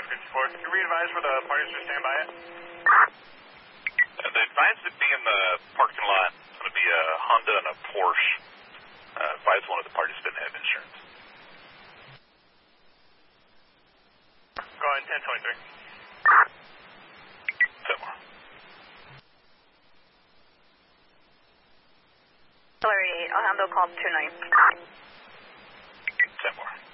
1054. Can you re-advise for the parties to stand by it? The advice to be in the parking lot is going to be a Honda and a Porsche. Advise one of the parties didn't have insurance. Go on, 1023. 10 more. Sorry, I'll handle call 29. 10 more.